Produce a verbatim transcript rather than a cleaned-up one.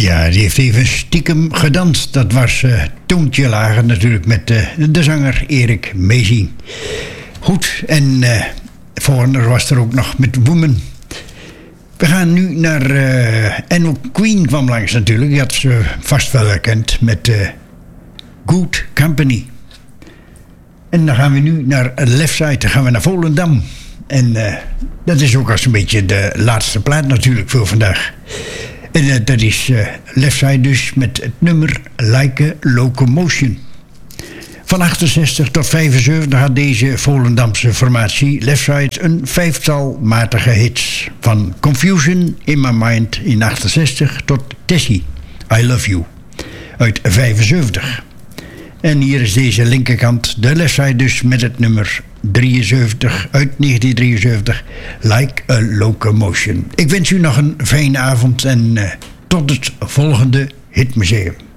Ja, die heeft even stiekem gedanst. Dat was uh, toontje lager natuurlijk met uh, de zanger Erik Mezi. Goed, en uh, Foreigner was er ook nog met Woman. We gaan nu naar... Uh, en ook Queen kwam langs natuurlijk. Die had ze vast wel herkend met uh, Good Company. En dan gaan we nu naar Left Side. Dan gaan we naar Volendam. En uh, dat is ook als een beetje de laatste plaat natuurlijk voor vandaag. En uh, dat is uh, Left Side dus met het nummer Like a Locomotion. Van achtenzestig tot vijfenzeventig had deze Volendamse formatie Left Side een vijftal matige hits. Van Confusion in My Mind in achtenzestig tot Tessie, I Love You uit vijfenzeventig. En hier is deze linkerkant, de Left Side dus met het nummer drieënzeventig uit negentien drieënzeventig, Like a Locomotion. Ik wens u nog een fijne avond en uh, tot het volgende Hitmuseum.